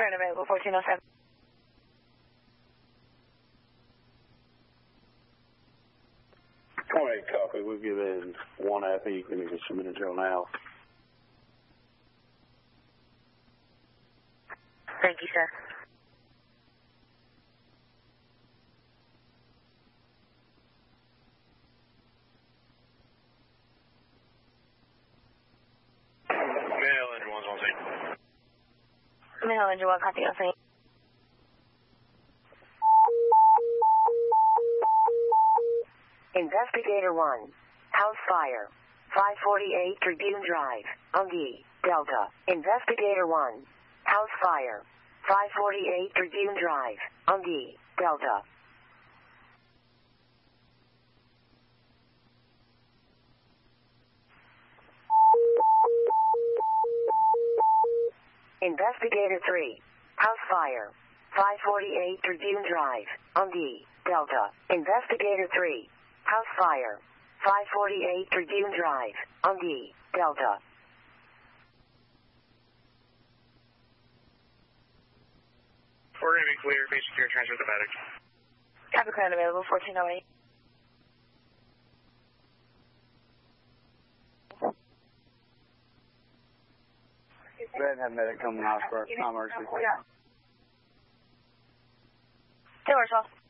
Current available 1407. Alright, copy. We've given one FE. You can submit it till now. Thank you, sir. Mail engine 1's on scene. Mail engine 1, copy on scene. Investigator 1. House fire. 548 Tribune Drive, Ungi, Delta. Investigator 1. House fire. 548 Tribune Drive, Ungi, Delta. Investigator 3. House fire. 548 Tribune Drive, Ungi, Delta. Investigator 3. House fire. 548 Tribune Drive, Ungi, Delta. We're going to be clear. Be secure. Transfer the medic. Copy, current available 1408. Go ahead and have medic come out for emergency. Taylor 12.